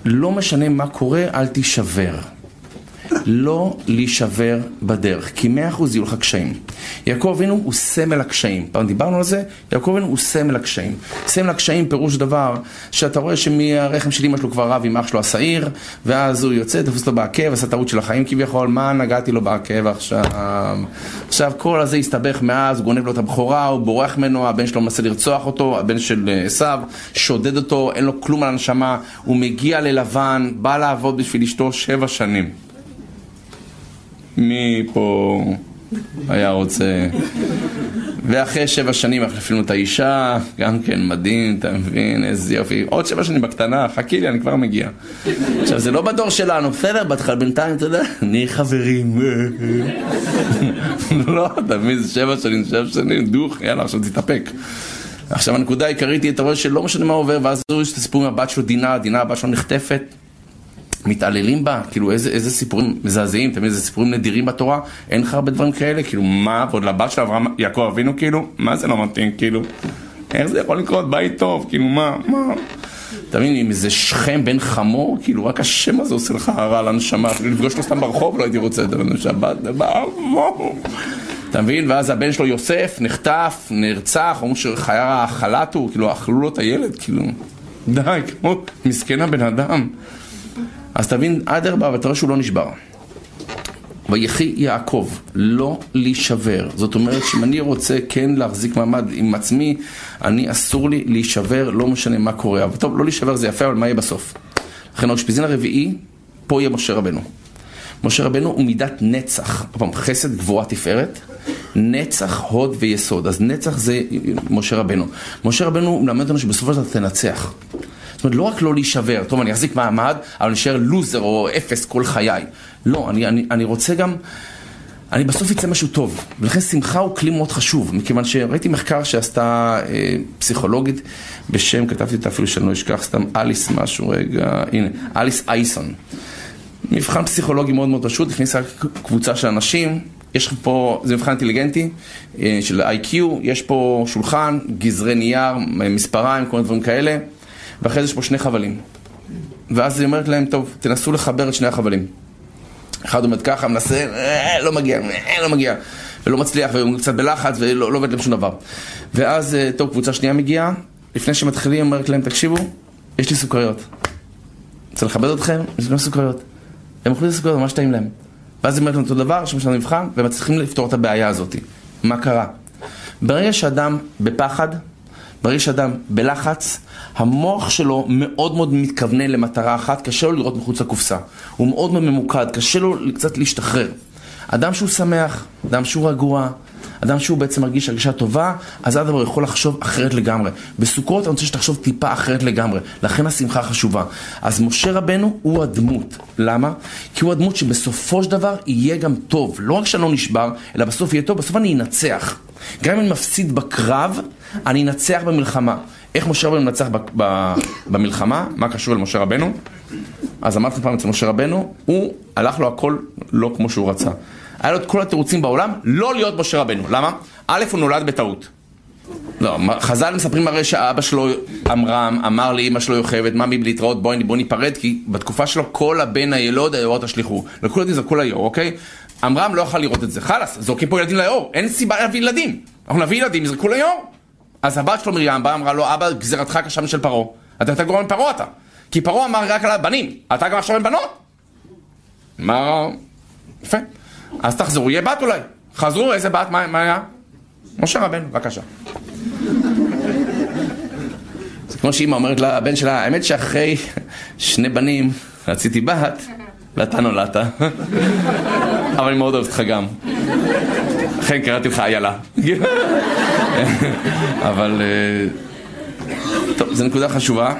לא משנה מה קורה, אל תישבר. לא להישבר בדרך, כי 100% יהיו לך קשיים. יעקב אבינו הוא סמל הקשיים. פעם דיברנו על זה, יעקב אבינו הוא סמל הקשיים. סמל הקשיים פירוש דבר שאתה רואה שמהרחם של אמא שלו כבר רב עם אח שלו השעיר, ואז הוא יוצא, תפוס אותו בעקב, עשה טעות של החיים כביכול, מה נגעתי לו בעקב עכשיו? עכשיו כל הזה הסתבך מאז, הוא גונב לו את הבכורה, הוא בורח ממנו, הבן שלו מנסה לרצוח אותו, הבן של עשיו, שודד אותו, אין לו כלום על הנשמה, הוא מגיע ללבן, בא לעבוד בשביל אשתו 7 שנים. מי פה היה רוצה? ואחרי 7 שנים החלפנו את האישה, גם כן מדהים, אתה מבין, איזה יופי. עוד 7 שנים בקטנה, חכי לי, אני כבר מגיע. עכשיו, זה לא בדור שלנו, בסדר, בתחל בינתיים, אתה יודע, נהיה חברים. לא, אתה מבין, זה 7 שנים, דוך, יאללה, עכשיו תתאפק. עכשיו, הנקודה העיקרית היא, אתה רואה שלא משנה מה עובר, ואז יש את הסיפור עם הבת שלו, דינה, הבת שלו נחטפת. מתעללים בה, כאילו איזה סיפורים מזעזעים, תמיד איזה סיפורים נדירים בתורה, אין לך הרבה דברים כאלה, כאילו מה, ועוד לבת של אברהם, יעקב אבינו, כאילו, מה זה לא מתאים, כאילו, איך זה יכול לקרות בית טוב, כאילו מה, תמיד עם איזה שכם בן חמור, כאילו רק השם הזה עושה לך הרע לנשמה, לפגוש לו סתם ברחוב, לא הייתי רוצה, שבת, אתה מבין, ואז הבן שלו יוסף נחטף, נרצח, אומרים שחיה חלטו, כאילו אכלו לו את הילד, כאילו, די, כמו מסכן הבן אדם. אז תבין, עד 4, ואתה רואה שהוא לא נשבר. ויחי יעקב, לא להישבר. זאת אומרת שאם אני רוצה כן להחזיק מעמד עם עצמי, אני אסור לי להישבר, לא משנה מה קורה. אבל טוב, לא להישבר זה יפה, אבל מה יהיה בסוף? לכן האושפיזין הרביעי, פה יהיה משה רבנו. משה רבנו הוא מידת נצח. חסד, גבורה, תפארת. נצח, הוד ויסוד. אז נצח זה משה רבנו. משה רבנו מלמד לנו שבסופו של דבר תנצח. זאת אומרת, לא רק לא להישבר, טוב, אני אחזיק מעמד, אבל נשאר לוזר או אפס כל חיי. לא, אני רוצה גם, אני בסוף יצא משהו טוב. ולכן שמחה הוא כלי מאוד חשוב, מכיוון שראיתי מחקר שעשתה פסיכולוגית בשם, כתבתי אותה אפילו שאני לא אשכח, סתם אליס משהו, רגע, הנה, אליס אייסון. מבחן פסיכולוגי מאוד מאוד פשוט, הכניסה קבוצה של אנשים, יש פה, זה מבחן אינטליגנטי של IQ, יש פה שולחן, גזרי נייר, מספריים, כל מיני דברים כאלה, ואחרי זה יש פה 2 חבלים. ואז היא אומרת להם, טוב, תנסו לחבר את 2 החבלים. אחד עומד ככה, מנסה, לא מגיע, ולא מצליח, והוא קצת בלחץ, ולא עובד להם שום דבר. ואז, טוב, קבוצה שנייה מגיעה, לפני שמתחילים, היא אומרת להם, תקשיבו, יש לי סוכריות. רוצה לכבד אתכם? יש לי סוכריות. הם אוכלים את הסוכריות, ממש טעים להם. ואז היא אומרת להם אותו דבר, שמשלנו מבחן, והם צריכים לפתור את הבעיה הזאת. מה קרה? ברגע שאדם בפחד, ברגע שאדם בלחץ, המוח שלו מאוד מאוד מתכוונן למטרה אחת, קשה לו לראות מחוץ לקופסה. הוא מאוד מאוד ממוקד, קשה לו קצת להשתחרר. אדם שהוא שמח, אדם שהוא רגוע, אדם שהוא בעצם מרגיש הרגשה טובה, אז אדם יכול לחשוב אחרת לגמרי. בסוכות אני רוצה שתחשוב טיפה אחרת לגמרי. לכן השמחה חשובה. אז משה רבנו הוא הדמות. למה? כי הוא הדמות שבסופו של דבר יהיה גם טוב. לא רק שאני לא נשבר, אלא בסוף יהיה טוב, בסוף אני אנצח. גם אם אני מפסיד בקרב, אני אנצח במלחמה. איך משה רבנו מנצח במלחמה? מה קשור למשה רבנו? אז אמרתי פעם אצל משה רבנו, הוא הלך לו הכל לא כמו שהוא רצה. היה לו את כל התירוצים בעולם לא להיות משה רבנו. למה? א', הוא נולד בטעות. לא, חז"ל מספרים הרי שהאבא שלו אמר לאמא שלו יוכבת, ממי להתראות, בוא ניפרד, כי בתקופה שלו כל הבן הילוד היורות השליחו. לכל ילדים זה כל היור, אוקיי? אמרם לא יוכל לראות את זה. חלס, זורקים פה ילדים ליור. אין סיבה להביא ילדים. אנחנו נביא ילדים, יזרקו ליור. אז הבת שלו מרים באה, אמרה לו, אבא, גזירתך קשה משל פרעה. אתה גורם פרעה אתה. כי פרעה אמר רק על הבנים. אתה גם עכשיו עם בנות? מה? יפה. אז תחזרו, יהיה בת אולי. חזרו, איזה בת? מה היה? משה רבנו, בבקשה. זה כמו שאמא אומרת לבן שלה, האמת שאחרי 2 בנים רציתי בת, ואתה נולדת. אבל אני מאוד אוהבת לך גם. לכן קראתי לך איילה. אבל טוב, זו נקודה חשובה.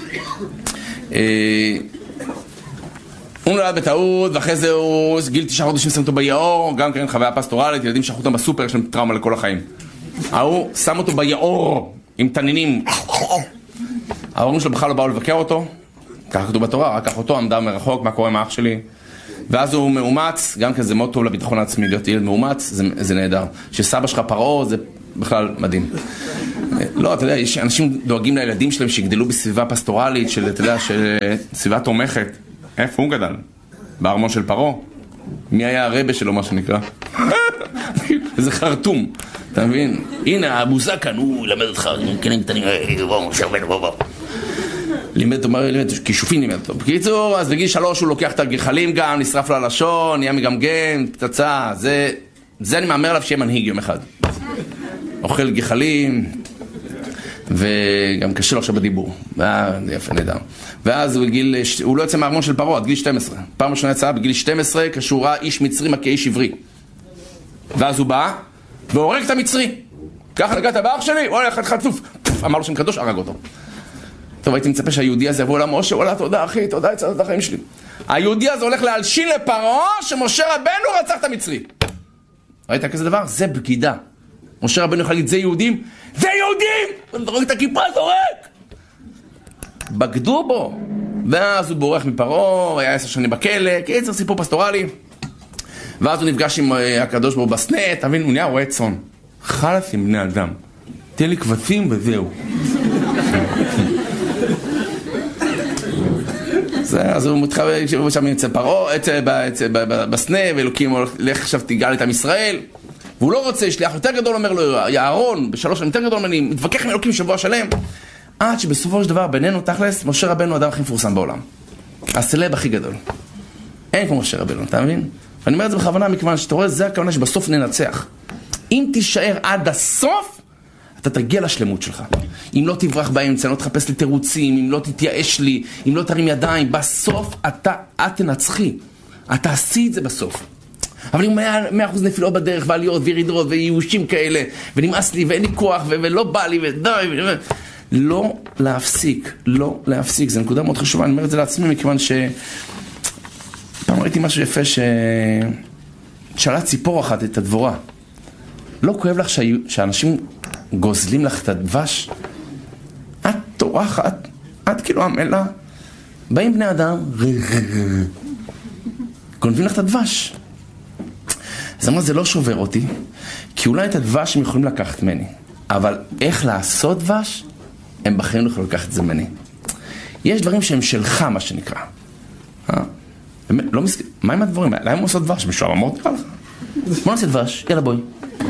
הוא נולד בטעות, ואחרי זה הוא גיל 9 חודשים שם אותו ביעור, גם כן חוויה פסטורלית, ילדים שכחו אותם בסופר, יש להם טראומה לכל החיים. הוא שם אותו ביעור עם תנינים. ההורים שלו בכלל לא באו לבקר אותו, ככה כתוב בתורה, רק אחותו עמדה מרחוק, מה קורה עם האח שלי. ואז הוא מאומץ, גם כן זה מאוד טוב לביטחון העצמי, להיות ילד מאומץ, זה נהדר. שסבא שלך פרעה, זה בכלל מדהים. לא, אתה יודע, יש אנשים דואגים לילדים שלהם שיגדלו בסביבה פסטורלית, אתה יודע, סביבה תומכת. איפה הוא גדל? בארמון של פרו? מי היה הרבה שלו, מה שנקרא? איזה חרטום, אתה מבין? הנה, הבוזה כאן, הוא למד אותך, כלים קטנים, בואו, שרבנו, בואו. לימד אותו, כישופים לימד אותו. בקיצור, אז בגיל 3 הוא לוקח את הגחלים גם, נשרף לו על לשון, נהיה מגמגם, פצצה, זה אני מאמר עליו שיהיה מנהיג יום אחד. אוכל גחלים, וגם קשה לו עכשיו בדיבור. יפה, נדע. ואז הוא לא יוצא מהארמון של פרעה, עד גיל 12. פעם ראשונה יצאה בגיל 12, כשהוא ראה איש מצרי מכה איש עברי. ואז הוא בא, והורג את המצרי. ככה נגעת באח שלי, הוא הולך חטוף. אמר לו שם קדוש, הרג אותו. טוב, הייתי מצפה שהיהודי הזה יבוא למשה, וואלה, תודה אחי, תודה, יצאת את החיים שלי. היהודי הזה הולך להלשין לפרעה שמשה רבנו רצח את המצרי. ראית כזה דבר? זה בגידה. משה רבנו יכול להגיד, זה יהודים? זה יהודים! תורק את הכיפה, תורק! בגדו בו. ואז הוא בורח מפרעה, היה 10 שנים בכלא, קיצר סיפור פסטורלי. ואז הוא נפגש עם הקדוש ברוך הוא בסנה, תבין, הוא נהיה רועה צאן. חלאס עם בני אדם. תן לי כבשים וזהו. אז הוא מתחבא שם אצל פרעה, בסנה, ואלוקים הולך עכשיו תיגל את עם ישראל. והוא לא רוצה, שליח יותר גדול אומר לו, יערון, ב3 שנים יותר גדול, אני מתווכח עם אלוקים שבוע שלם. עד שבסופו של דבר, בינינו תכלס, משה רבנו האדם הכי מפורסם בעולם. הסלב הכי גדול. אין כמו משה רבנו, אתה מבין? ואני אומר את זה בכוונה, מכיוון שאתה רואה, זה הכוונה שבסוף ננצח. אם תישאר עד הסוף, אתה תגיע לשלמות שלך. אם לא תברח באמצע, לא תחפש לי תירוצים, אם לא תתייאש לי, אם לא תרים ידיים, בסוף את תנצחי. אתה עשי את זה בסוף. אבל אם היה 100% נפילות בדרך, ועליות וירידות וייאושים כאלה, ונמאס לי ואין לי כוח ולא בא לי ודי, לא להפסיק, לא להפסיק. זו נקודה מאוד חשובה, אני אומר את זה לעצמי, מכיוון פעם ראיתי משהו יפה שאלה ציפור אחת את הדבורה. לא כואב לך שאנשים גוזלים לך את הדבש? את טורחת, את כאילו עמלה. באים בני אדם, גונבים לך את הדבש. אז אמרה, זה לא שובר אותי, כי אולי את הדבש הם יכולים לקחת ממני. אבל איך לעשות דבש? הם בחיים לא יכולים לקחת את זה ממני. יש דברים שהם שלך, מה שנקרא. לא מסכים. מה עם הדברים? למה הם עושות דבש? משוער, אמרת לך? בוא נעשה דבש, יאללה בואי.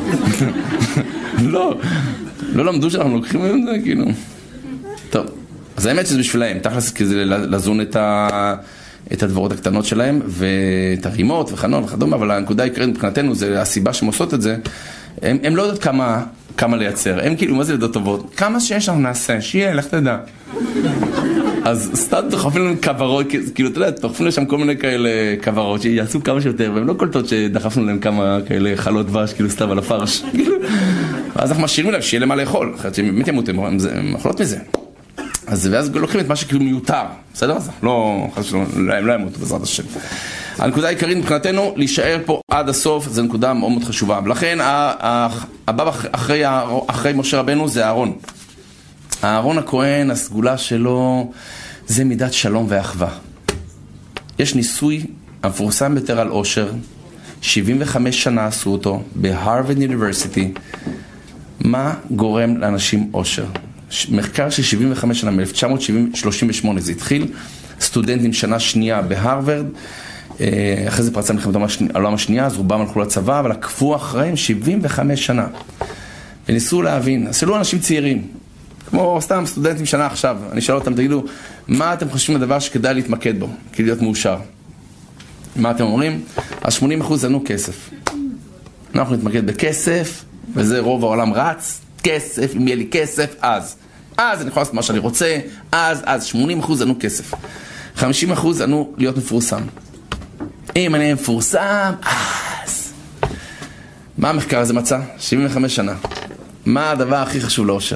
לא למדו שאנחנו לוקחים את זה, כאילו. טוב, אז האמת שזה בשבילהם, תכלס כזה לזון את הדברות הקטנות שלהם, ואת הרימות וחנון וכדומה, אבל הנקודה העיקרית מבחינתנו, זה הסיבה שהם עושות את זה, הם לא יודעות כמה לייצר, הם כאילו, מה זה לדעות טובות? כמה שיש אנחנו נעשה, שיהיה, לך תדע. אז סתם דוחפים לנו כברות, כאילו, אתה יודע, דוחפים לשם כל מיני כאלה כברות, שיעשו כמה שיותר, והם לא קולטות שדחפנו להם כמה כאלה חלות דבש, כאילו סתם על הפרש. ואז אנחנו משאירים להם, שיהיה להם מה לאכול, אחרת שהם באמת ימותים, הם אוכלות מזה. ואז לוקחים את מה שכאילו מיותר, בסדר? לא, הם לא ימותו בעזרת השם. הנקודה העיקרית מבחינתנו, להישאר פה עד הסוף, זו נקודה מאוד מאוד חשובה. ולכן, הבא אחרי משה רבנו זה אהרון. אהרון הכהן, הסגולה שלו, זה מידת שלום ואחווה. יש ניסוי המפורסם ביותר על אושר, 75 שנה עשו אותו, בהרווארד יוניברסיטי. מה גורם לאנשים אושר? מחקר של 75 שנה, מ-1938 זה התחיל, סטודנטים שנה שנייה בהרווארד, אחרי זה פרצה מלחמת העולם השנייה, אז רובם הלכו לצבא, אבל עקבו אחריהם 75 שנה. וניסו להבין, עשו אנשים צעירים, כמו סתם סטודנטים שנה עכשיו, אני שאל אותם, תגידו, מה אתם חושבים לדבר שכדאי להתמקד בו, כדי להיות מאושר? מה אתם אומרים? אז 80% ענו כסף. אנחנו נתמקד בכסף, וזה רוב העולם רץ, כסף, אם יהיה לי כסף, אז אני יכול לעשות מה שאני רוצה, אז 80% ענו כסף. 50% ענו להיות מפורסם. אם אני מפורסם, אז... מה המחקר הזה מצא? 75 שנה. מה הדבר הכי חשוב לאושר?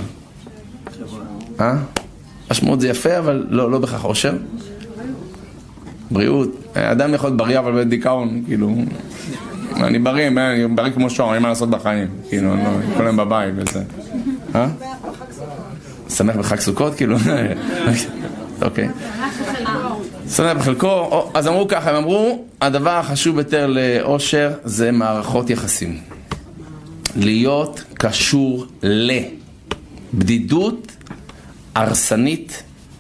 משמעות זה יפה, אבל לא בכך אושר. בריאות. אדם יכול להיות בריא, אבל בדיכאון, כאילו... אני בריא כמו שור, אין מה לעשות בחיים. כאילו, כל היום בבית וזה. שמח בחג סוכות, כאילו? אוקיי. שמח בחלקו. אז אמרו ככה, הם אמרו, הדבר החשוב ביותר לאושר זה מערכות יחסים. להיות קשור בדידות הרסנית,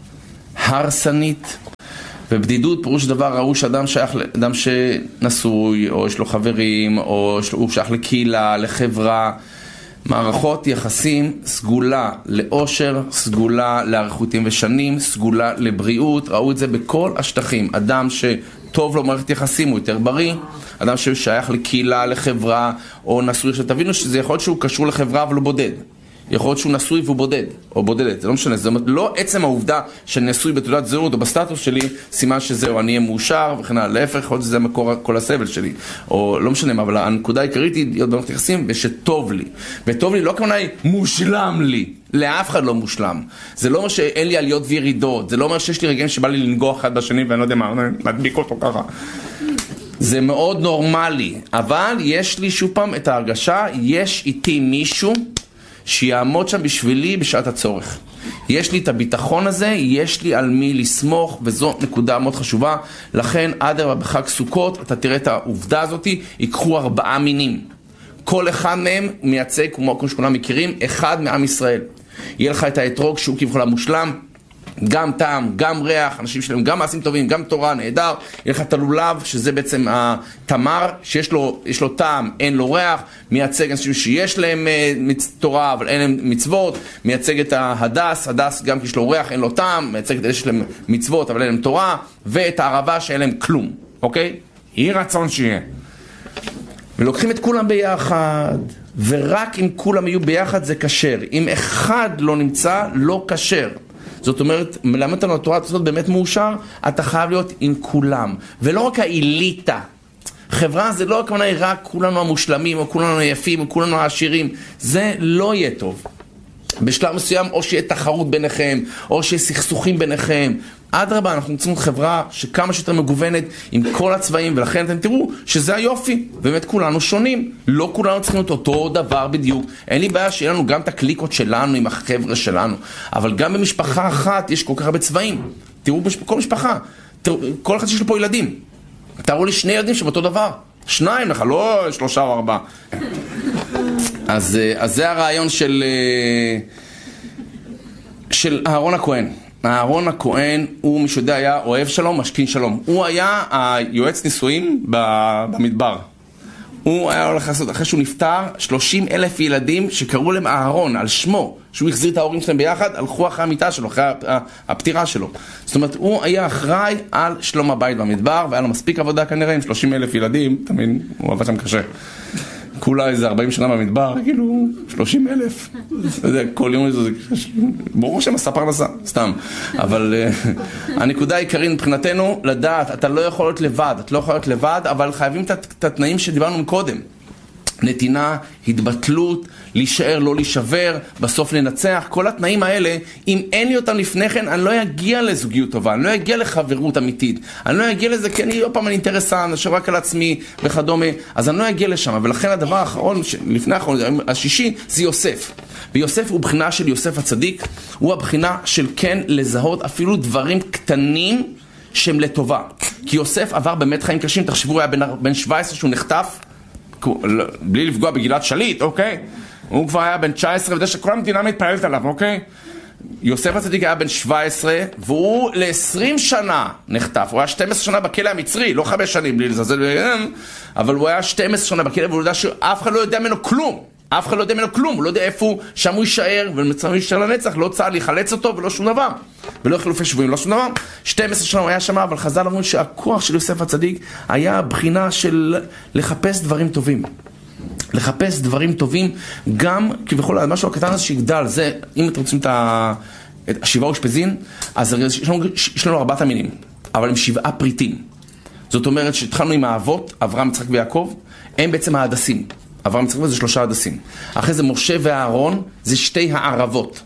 הרסנית, ובדידות פירוש דבר ראו שאדם שייך לאדם שנשוי, או יש לו חברים, או הוא שייך לקהילה, לחברה, מערכות יחסים, סגולה לאושר, סגולה לאריכותים ושנים, סגולה לבריאות, ראו את זה בכל השטחים. אדם שטוב לו מערכת יחסים הוא יותר בריא, אדם ששייך לקהילה, לחברה, או נשוי, שתבינו שזה יכול להיות שהוא קשור לחברה אבל הוא בודד. יכול להיות שהוא נשוי והוא בודד, או בודדת, זה לא משנה, זה לא עצם העובדה שאני נשוי בתעודת זהות או בסטטוס שלי, סימן שזהו, אני אהיה מאושר וכן הלאה, להפך, יכול להיות שזה מקור כל הסבל שלי, או לא משנה, אבל הנקודה העיקרית היא להיות במערכת יחסים, ושטוב לי, וטוב לי לא כמובן מושלם לי, לאף אחד לא מושלם, זה לא אומר שאין לי עליות וירידות, זה לא אומר שיש לי רגעים שבא לי לנגוע אחד בשני, ואני לא יודע מה, מדביק אותו ככה. זה מאוד נורמלי, אבל יש לי שוב פעם את ההרגשה, יש איתי מישהו שיעמוד שם בשבילי בשעת הצורך. יש לי את הביטחון הזה, יש לי על מי לסמוך, וזו נקודה מאוד חשובה. לכן עד בחג סוכות אתה תראה את העובדה הזאת, ייקחו 4 מינים. כל אחד מהם מייצג, כמו שכולם מכירים, אחד מעם ישראל. יהיה לך את האתרוג שהוא כביכול המושלם, גם טעם, גם ריח, אנשים שלהם גם מעשים טובים, גם תורה, נהדר. יהיה לך את הלולב, שזה בעצם התמר, שיש לו טעם, אין לו ריח, מייצג אנשים שיש להם תורה, אבל אין להם מצוות, מייצג את ההדס, הדס גם כי יש לו ריח, אין לו טעם, מייצג את אלה שיש להם מצוות, אבל אין להם תורה, ואת הערבה שאין להם כלום, אוקיי? יהי רצון שיהיה. ולוקחים את כולם ביחד, ורק אם כולם יהיו ביחד זה כשר. אם אחד לא נמצא, לא כשר. זאת אומרת, מלמד לנו התורה הזאת באמת מאושר, אתה חייב להיות עם כולם. ולא רק האליטה. חברה זה לא הכוונה רק כולנו המושלמים, או כולנו היפים, או כולנו העשירים. זה לא יהיה טוב. בשלב מסוים, או שיהיה תחרות ביניכם, או שיהיה סכסוכים ביניכם. אדרבה, אנחנו רוצים חברה שכמה שיותר מגוונת עם כל הצבעים, ולכן אתם תראו שזה היופי. באמת כולנו שונים. לא כולנו צריכים את אותו דבר בדיוק. אין לי בעיה שיהיה לנו גם את הקליקות שלנו עם החבר'ה שלנו. אבל גם במשפחה אחת יש כל כך הרבה צבעים. תראו בכל משפחה. כל אחד שיש לו פה ילדים. תראו לי 2 ילדים שבאותו דבר. 2 לך, לא 3 או 4. אז זה הרעיון של אהרון הכהן. אהרון הכהן הוא מי שיודע היה אוהב שלום, משכין שלום. הוא היה היועץ נישואים במדבר. הוא היה הולך לעשות, אחרי שהוא נפטר, 30,000 ילדים שקראו להם אהרון על שמו, שהוא החזיר את ההורים שלהם ביחד, הלכו אחרי המיטה שלו, אחרי הפטירה שלו. זאת אומרת, הוא היה אחראי על שלום הבית במדבר, והיה לו מספיק עבודה כנראה עם 30,000 ילדים, תמיד הוא עבד שם קשה. כולה איזה 40 שנה במדבר, כאילו 30,000. כל יום זה, ברור שהם עשה פרנסה, סתם. אבל הנקודה העיקרית מבחינתנו, לדעת, אתה לא יכול להיות לבד, את לא יכול להיות לבד, אבל חייבים את התנאים שדיברנו קודם. נתינה, התבטלות, להישאר, לא להישבר, בסוף לנצח, כל התנאים האלה, אם אין לי אותם לפני כן, אני לא אגיע לזוגיות טובה, אני לא אגיע לחברות אמיתית, אני לא אגיע לזה, כי אני עוד פעם אני אינטרסן, אשר רק על עצמי וכדומה, אז אני לא אגיע לשם, ולכן הדבר האחרון, לפני האחרון, השישי, זה יוסף. ויוסף הוא בחינה של יוסף הצדיק, הוא הבחינה של כן לזהות אפילו דברים קטנים שהם לטובה. כי יוסף עבר באמת חיים קשים, תחשבו, הוא היה בן 17 שהוא נחטף, בלי לפגוע בגלעד שליט, אוקיי? הוא כבר היה בן 19, וזה שכל המדינה מתפעלת עליו, אוקיי? יוסף הצדיק היה בן 17, והוא ל-20 שנה נחטף. הוא היה 12 שנה בכלא המצרי, לא 5 שנים, בלי לזלזל בהם, אבל הוא היה 12 שנה בכלא, והוא יודע שאף אחד לא יודע ממנו כלום. אף אחד לא יודע ממנו כלום, הוא לא יודע איפה שם הוא יישאר, ומצרים הוא יישאר לנצח, לא צריך להיחלץ אותו ולא שום דבר. ולא חילופי שבועים, לא שום דבר. 12 שנה הוא היה שם, אבל חז"ל אמרו שהכוח של יוסף הצדיק היה בחינה של לחפש דברים טובים. לחפש דברים טובים, גם כביכול, משהו הקטן הזה שיגדל, זה, אם אתם רוצים את 7 אושפזין, אז יש לנו 4 המינים, אבל הם 7 פריטים. זאת אומרת שהתחלנו עם האבות, אברהם, יצחק ויעקב, הם בעצם ההדסים. אברהם, יצחק זה 3 הדסים. אחרי זה משה ואהרון, זה 2 הערבות.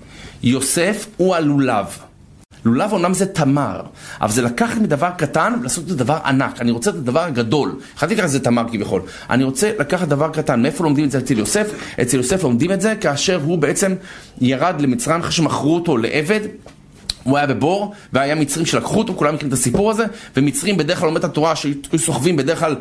יוסף הוא הלולב. לולב אומנם זה תמר, אבל זה לקחת מדבר קטן ולעשות את הדבר ענק. אני רוצה את הדבר הגדול. חייתי ככה זה תמר כביכול. אני רוצה לקחת דבר קטן. מאיפה לומדים את זה אצל יוסף? אצל יוסף לומדים את זה כאשר הוא בעצם ירד למצרים אחרי שמכרו אותו לעבד. הוא היה בבור, והיה מצרים שלקחו אותו, כולם מכירים את הסיפור הזה, ומצרים בדרך כלל לומד את התורה שהיו סוחבים בדרך כלל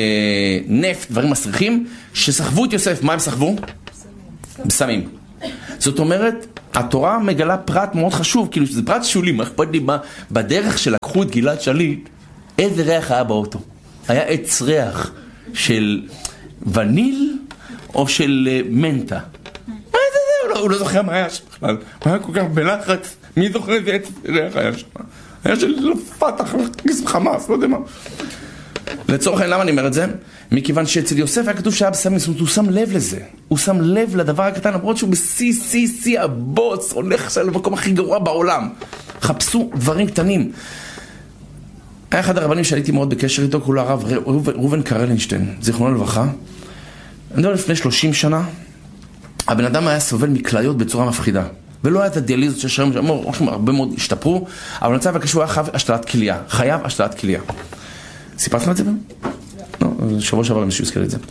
נפט, דברים מסריחים, שסחבו את יוסף, מה הם סחבו? בסמים. זאת אומרת, התורה מגלה פרט מאוד חשוב, כאילו שזה פרט שולי, מה אכפת לי בדרך שלקחו את גלעד שליט, איזה ריח היה באוטו? היה עץ ריח של וניל או של מנטה? מה זה? הוא לא זוכר מה היה שם בכלל. הוא היה כל כך בלחץ, מי זוכר איזה עץ ריח היה שם? היה של פתח, חמאס, לא יודע מה. לצורך העניין, למה אני אומר את זה? מכיוון שאצל יוסף היה כתוב שהיה בסמים, זאת אומרת, הוא שם לב לזה. הוא שם לב לדבר הקטן, למרות שהוא בסי הבוץ, הולך למקום הכי גרוע בעולם. חפשו דברים קטנים. היה אחד הרבנים שהייתי מאוד בקשר איתו, כולו הרב ראובן קרלינשטיין, זיכרונו לברכה. אני יודע, לפני 30 שנה, הבן אדם היה סובל מכליות בצורה מפחידה. ולא היה את הדיאליזות ששרים, הרבה מאוד השתפרו, אבל נמצא בקשור היה חייב השתלת כליה. חייב השתלת כליה. סיפרת לך את זה? לא, שבוע שעבר מישהו הזכיר את זה.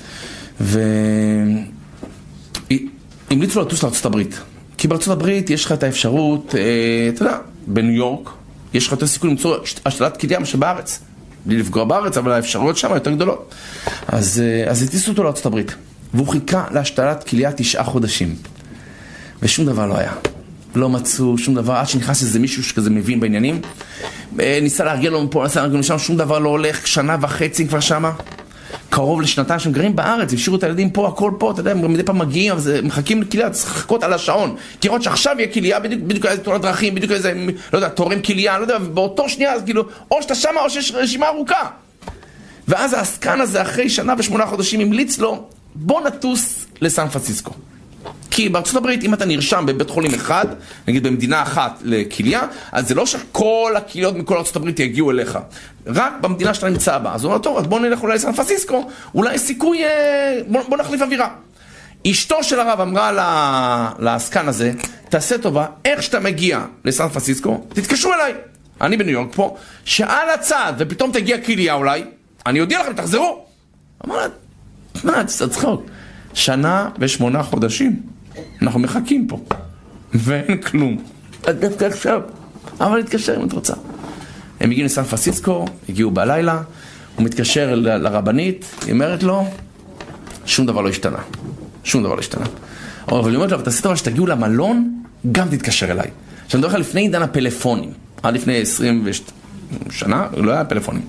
והמליצו לו לטוס לארצות הברית. כי בארצות הברית יש לך את האפשרות, אתה יודע, בניו יורק, יש לך את הסיכוי למצוא השתלת כליה משהו בארץ. בלי לפגוע בארץ, אבל האפשרויות שם יותר גדולות. אז הטיסו אותו לארצות הברית. והוא חיכה להשתלת כליה 9 חודשים. ושום דבר לא היה. לא מצאו שום דבר, עד שנכנס איזה מישהו שכזה מבין בעניינים. ניסה להרגיע לו מפה, ניסה להרגיע לו משם, שום דבר לא הולך, 1.5 שנה כבר שמה. קרוב לשנתיים שהם גרים בארץ, השאירו את הילדים פה, הכל פה, אתה יודע, מדי פעם מגיעים, אבל מחכים לכליה, צריך לחכות על השעון. תראות שעכשיו יהיה כליה, בדיוק איזה תאונת דרכים, בדיוק איזה, לא יודע, תורם כליה, לא יודע, ובאותו שנייה, אז כאילו, או שאתה שמה או שיש רשימה ארוכה. ואז העסקן הזה, אחרי 1 שנה ו8 חודשים, המליץ לו, בוא נטוס לסן פרנסיסקו. כי בארצות הברית, אם אתה נרשם בבית חולים אחד, נגיד במדינה אחת לכליה, אז זה לא שכל הכליות מכל ארצות הברית יגיעו אליך. רק במדינה שאתה נמצא בה. אז הוא אומר, טוב, אז בוא נלך אולי לסן פרנסיסקו, אולי סיכוי, בוא נחליף אווירה. אשתו של הרב אמרה לעסקן הזה, תעשה טובה, איך שאתה מגיע לסן פרנסיסקו, תתקשרו אליי. אני בניו יורק פה, שעל הצד, ופתאום תגיע כליה אולי, אני יודיע לכם, תחזרו. אמר לה, מה, תצחוק. 1 שנה ו8 חודשים. אנחנו מחכים פה. ואין כלום. דווקא עכשיו. אבל התקשר אם את רוצה. הם הגיעו לסן פרנסיסקו, הגיעו בלילה, הוא מתקשר לרבנית, היא אומרת לו, שום דבר לא השתנה. שום דבר לא השתנה. אבל היא אומרת לו, תעשי טובה שתגיעו למלון, גם תתקשר אליי. שאני מדבר לך לפני עידן הפלאפונים. עד לפני 20 שנה, לא היה פלאפונים.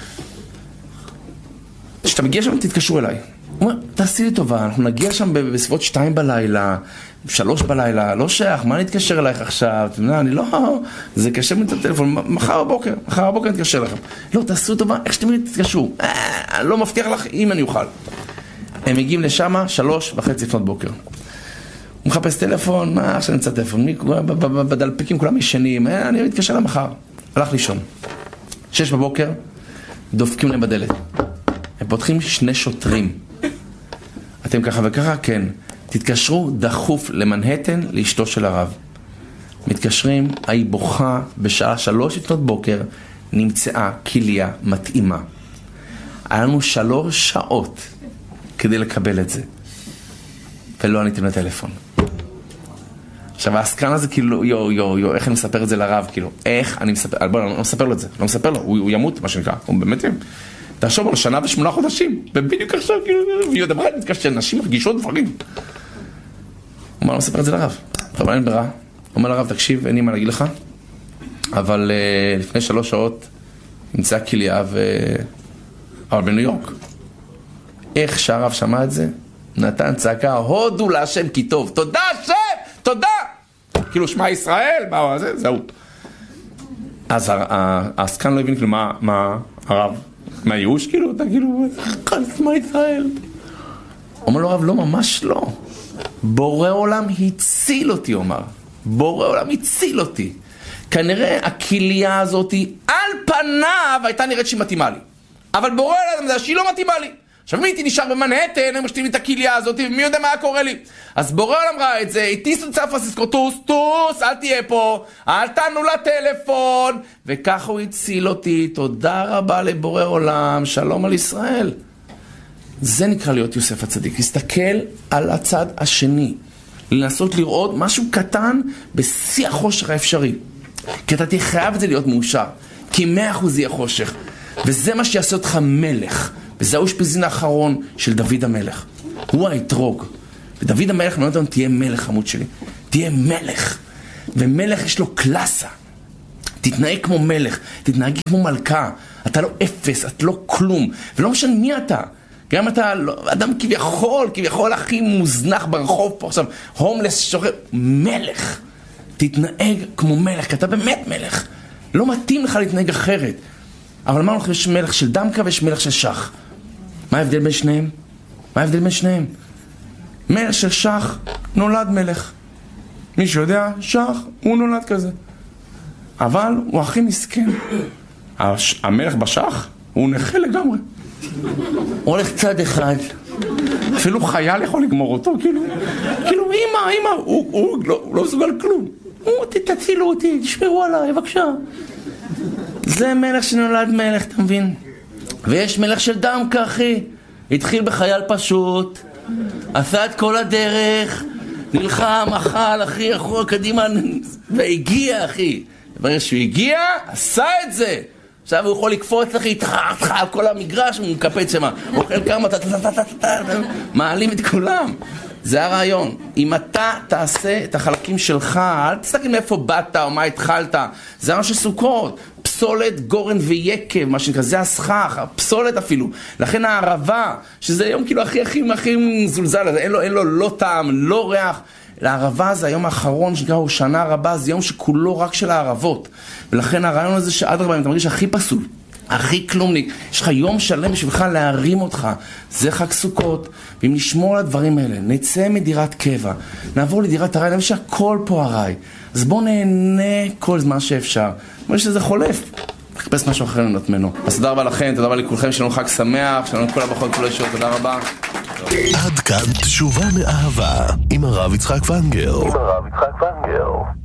כשאתה מגיע שם, תתקשרו אליי. הוא אומר, תעשי לי טובה, אנחנו נגיע שם בסביבות 2 בלילה, 3 בלילה, לא שייך, מה נתקשר אלייך עכשיו? אני לא, זה קשה לי את הטלפון, מחר בבוקר נתקשר לכם. לא, תעשו טובה, איך שאתם תתקשרו? לא מבטיח לך אם אני אוכל. הם מגיעים לשם 3:30 לפנות בוקר. הוא מחפש טלפון, מה עכשיו נמצא טלפון? בדלפקים כולם ישנים, אני מתקשר למחר. הלך לישון. 6 בבוקר, דופקים להם בדלת. הם פותחים 2 שוטרים. אתם ככה וככה? כן. תתקשרו דחוף למנהטן לאשתו של הרב. מתקשרים, היא בוכה בשעה 3 לפנות בוקר, נמצאה כליה מתאימה. היה לנו 3 שעות כדי לקבל את זה. ולא עניתם לטלפון. עכשיו, העסקן הזה כאילו, יו, איך אני מספר את זה לרב? כאילו, איך אני מספר? בוא, לא מספר לו את זה. לא מספר לו, הוא ימות, מה שנקרא. הוא באמת ימות. תחשוב על 1 שנה ו8 חודשים, ובדיוק עכשיו, כאילו, והיא דברה, מתקשר, נשים מרגישות דברים. הוא אומר, לא מספר את זה לרב. אבל אין ברירה. הוא אומר לרב, תקשיב, אין לי מה להגיד לך, אבל לפני 3 שעות נמצאה כליה, אבל בניו יורק. איך שהרב שמע את זה? נתן צעקה, הודו להשם כי טוב. תודה השם! תודה! כאילו, שמע ישראל, מה זה? זהו. אז העסקן לא הבין, כאילו, מה הרב? מהייאוש כאילו, אתה כאילו, מה ישראל? אומר לו הרב, לא, ממש לא. בורא עולם הציל אותי, אומר. בורא עולם הציל אותי. כנראה הכליה הזאת, על פניו, הייתה נראית שהיא מתאימה לי. אבל בורא עולם זה שהיא לא מתאימה לי. עכשיו מי הייתי נשאר במנהטן, הם משתים לי את הכליה הזאת, ומי יודע מה קורה לי. אז בורא עולם ראה את זה, הטיסו את סן פרנסיסקו, טוס, אל תהיה פה, אל תענו לטלפון, וככה הוא הציל אותי, תודה רבה לבורא עולם, שלום על ישראל. זה נקרא להיות יוסף הצדיק, להסתכל על הצד השני, לנסות לראות משהו קטן בשיא החושך האפשרי. כי אתה תהיה חייב את זה להיות מאושר, כי 100% יהיה חושך, וזה מה שיעשה אותך מלך. וזה האושפיזין האחרון של דוד המלך. הוא האתרוג. ודוד המלך נותן, תהיה מלך עמוד שלי. תהיה מלך, ומלך יש לו קלאסה. תתנהג כמו מלך, תתנהג כמו מלכה. אתה לא אפס, אתה לא כלום, ולא משנה מי אתה. גם אתה אדם כביכול הכי מוזנח ברחוב פה עכשיו, הומלס שוכב, מלך. תתנהג כמו מלך, כי אתה באמת מלך. לא מתאים לך להתנהג אחרת. אבל מה אנחנו, יש מלך של דמקה ויש מלך של שח. מה ההבדל בין שניהם? מלך של שח נולד מלך. מי שיודע, שח הוא נולד כזה. אבל הוא הכי מסכן. המלך בשח הוא נכה לגמרי. הוא הולך צד אחד. אפילו חייל יכול לגמור אותו, כאילו אמא, הוא לא מסוגל כלום. תצילו אותי, תשמרו עליי, בבקשה. זה מלך שנולד מלך, אתה מבין? ויש מלך של דמקה, אחי. התחיל בחייל פשוט, עשה את כל הדרך, נלחם, אכל, אחי, אחורה, קדימה, והגיע, אחי. ברגע שהוא הגיע, עשה את זה. עכשיו הוא יכול לקפוץ, אחי, על כל המגרש, הוא מקפץ שמה. הוא אוכל כמה, מעלים את כולם. זה הרעיון. אם אתה תעשה את החלקים שלך, אל תסתכל מאיפה באת או מה התחלת. זה הרעיון של סוכות. פסולת, גורן ויקב, מה שנקרא, זה הסכך, הפסולת אפילו. לכן הערבה, שזה היום כאילו הכי מזולזל, אין לו לא טעם, לא ריח. לערבה זה היום האחרון שנקרא הוא שנה רבה, זה יום שכולו רק של הערבות. ולכן הרעיון הזה שאדרבה, אם אתה מרגיש הכי פסול, הכי כלומניק, יש לך יום שלם בשבילך להרים אותך, זה חג סוכות. ואם נשמור על הדברים האלה, נצא מדירת קבע, נעבור לדירת הרי, נראה שהכל פה הרי, אז בואו נהנה כל זמן שאפשר. אומר שזה חולף, תחפש משהו אחר לנות ממנו. אז תודה רבה לכם, תודה רבה לכולכם, שלנו חג שמח, שלנו כל הברכות, כל הישועות, תודה רבה. עד כאן תשובה מאהבה עם הרב יצחק ונגר.